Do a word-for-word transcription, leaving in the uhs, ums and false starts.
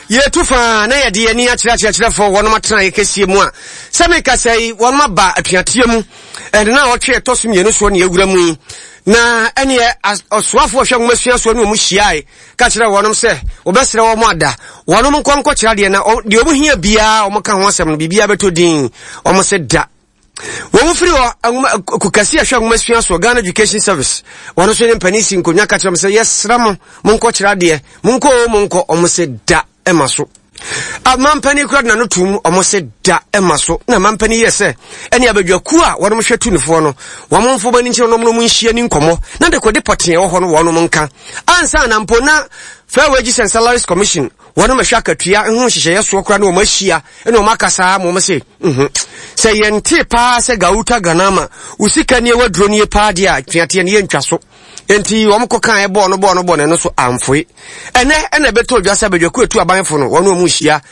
ye tufa na ye de ani akira akira fo wono matena ye kesie mu a se me ka sei wono aba atuatie mu and na otwe toso mienu so ne awura mu na ene oswafo hwe ngomasua so ne mu hyiae ka kira wono se obesere wo mu ada wono mu nkwanko kira de na de omu hia bia o mu ka ho asem no bibia betodin o mu se da wo free wo kukasi ahwa ngomasua so Ghana Education Service wono so ne panisi nkonya ka kira me se yesra mo mu nko kira de mu nko mu nko o mu se da emaso a mampani kura na no tum omo se da emaso na mampani yese ene abadwaku a wono hwetu nifo no womfo bani nchi no mu nhia ni nkomo na de kode poten wo ho no wono nka ansa na mpo na Fair Wages and Salaries Commission wono mahwa katua hu hyehye yeso kura na wo mahia ene wo makasa mo mo se mhm se yente pa se gauta ganama usika ne waduro ne pa dia atwate ne yentwaso enti wo mko kan e bo no bo no bo ne no so amfoe ene ene beto dwasa badwaku etu abanfo no wono mu hia